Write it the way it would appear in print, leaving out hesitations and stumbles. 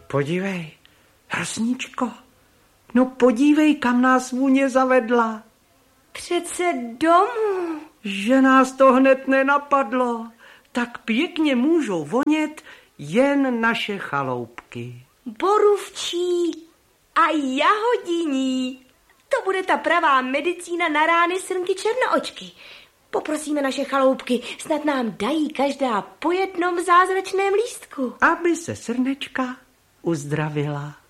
Podívej, Hrosničko, no podívej, kam nás vůně zavedla. Přece domů. Že nás to hned nenapadlo. Tak pěkně můžou vonět jen naše chaloupky. Borůvčí a jahodiní. To bude ta pravá medicína na rány srnky černoočky. Poprosíme naše chaloupky, snad nám dají každá po jednom zázračném lístku. Aby se srnečka uzdravila.